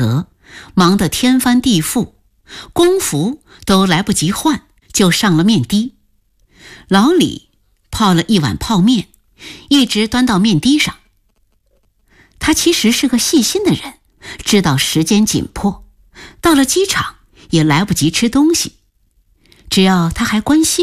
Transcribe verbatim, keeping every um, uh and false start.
格，忙得天翻地覆，工服都来不及换，就上了面的。老李泡了一碗泡面，一直端到面的上。他其实是个细心的人，知道时间紧迫，到了机场也来不及吃东西。只要他还关心